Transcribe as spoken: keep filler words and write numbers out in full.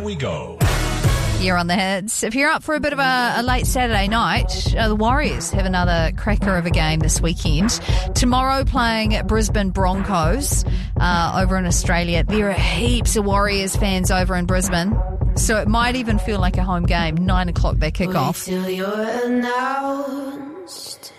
we go. You're on the Hits. If you're up for a bit of a, a late Saturday night, uh, the Warriors have another cracker of a game this weekend. Tomorrow playing at Brisbane Broncos uh, over in Australia. There are heaps of Warriors fans over in Brisbane, so it might even feel like a home game. Nine o'clock they kick off. Wait till you're announced.